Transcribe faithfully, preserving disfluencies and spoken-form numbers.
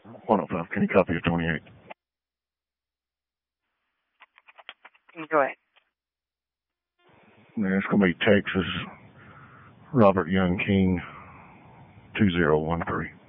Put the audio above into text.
one oh five. Can you copy a twenty-eight? Enjoy. Yeah, it's going to be Texas, Robert Young King, two zero one three.